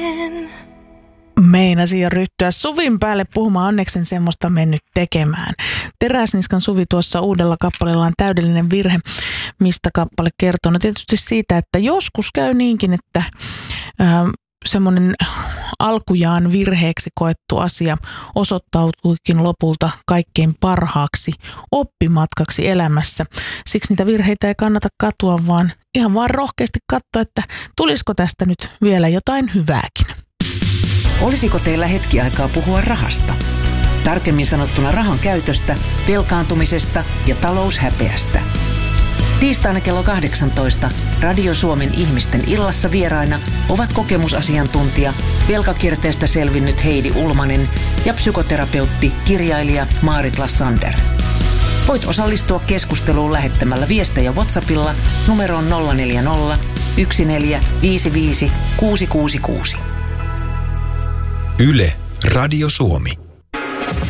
Meinasin jo ryhtyä Suvin päälle puhumaan, onneksi en semmoista mennyt tekemään. Teräsniskan Suvi tuossa uudella kappaleella on täydellinen virhe, mistä kappale kertoo. No tietysti siitä, että joskus käy niinkin, että semmoinen alkujaan virheeksi koettu asia osoittautuikin lopulta kaikkein parhaaksi oppimatkaksi elämässä. Siksi niitä virheitä ei kannata katua, vaan ihan vaan rohkeasti katsoa, että tulisiko tästä nyt vielä jotain hyvääkin. Olisiko teillä hetki aikaa puhua rahasta? Tarkemmin sanottuna rahan käytöstä, velkaantumisesta ja taloushäpeästä. Tiistaina kello 18 Radio Suomen ihmisten illassa vieraina ovat kokemusasiantuntija, velkakierteestä selvinnyt Heidi Ulmanen ja psykoterapeutti, kirjailija Maarit Lassander. Voit osallistua keskusteluun lähettämällä viestejä WhatsAppilla numeroon 040 1455 666. Yle, Radio Suomi.